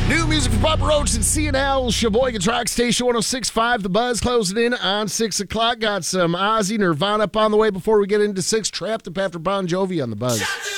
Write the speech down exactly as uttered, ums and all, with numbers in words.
New music from Papa Roach and C and L, Sheboygan Track Station one oh six point five. The Buzz closing in on six o'clock. Got some Ozzy Nirvana up on the way before we get into six. Trapped up after Bon Jovi on The Buzz.